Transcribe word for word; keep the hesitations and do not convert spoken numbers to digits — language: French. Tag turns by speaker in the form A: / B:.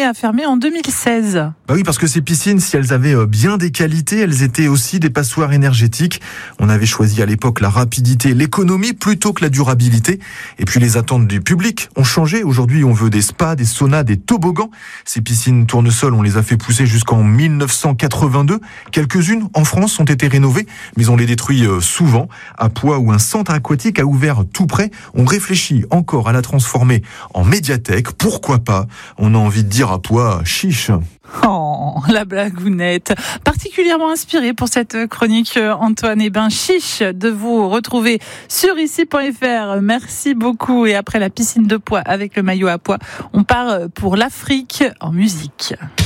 A: à fermer en deux mille seize.
B: Bah oui, parce que ces piscines, si elles avaient bien des qualités, elles étaient aussi des passoires énergétiques. On avait choisi à l'époque la rapidité, l'économie plutôt que la durabilité. Et puis les attentes du public ont changé. Aujourd'hui, on veut des spas, des saunas, des toboggans. Ces piscines tournesol, on les a fait pousser jusqu'en mille neuf cent quatre-vingt-deux. Quelques-unes en France ont été rénovées, mais on les détruit souvent. À Poix, où un centre aquatique a ouvert tout près, on réfléchit encore à la transformer en médiathèque. Pourquoi pas? On a envie de dire à Poix, chiche.
A: Oh, la blagounette. Particulièrement inspiré pour cette chronique, Antoine. Et ben, chiche de vous retrouver sur ici point f r. Merci beaucoup. Et après la piscine de Poix avec le maillot à Poix, on part pour l'Afrique en musique.